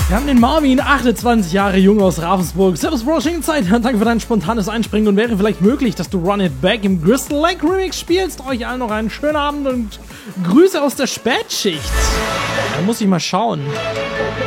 Wir haben den Marvin, 28 Jahre jung aus Ravensburg. Servus Bro, schöne Zeit. Danke für dein spontanes Einspringen und wäre vielleicht möglich, dass du Run It Back im Crystal Lake Remix spielst. Euch allen noch einen schönen Abend und Grüße aus der Spätschicht. Da muss ich mal schauen.